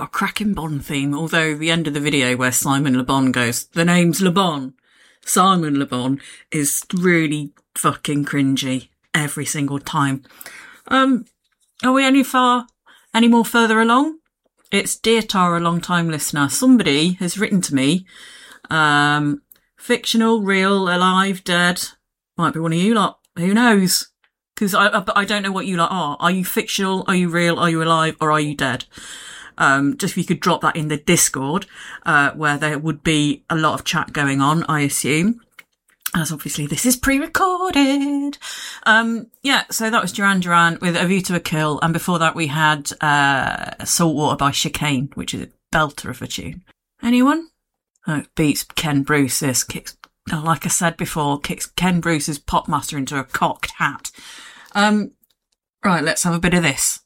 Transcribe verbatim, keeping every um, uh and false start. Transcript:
got a cracking Bond theme, although the end of the video where Simon Le Bon goes, the name's Le Bon, Simon Le Bon, is really fucking cringy every single time. Um, are we any far, any more further along? It's Dear Tara, long time listener. Somebody has written to me, um, fictional, real, alive, dead. Might be one of you lot. Who knows? Because I, I, I don't know what you lot are. Are you fictional? Are you real? Are you alive? Or are you dead? Um, just if you could drop that in the Discord, uh, where there would be a lot of chat going on, I assume. As obviously this is pre-recorded. Um, yeah, so that was Duran Duran with A View to a Kill. And before that we had, uh, Saltwater by Chicane, which is a belter of a tune. Anyone? Oh, it beats Ken Bruce. This kicks, like I said before, kicks Ken Bruce's Popmaster into a cocked hat. Um, right, let's have a bit of this.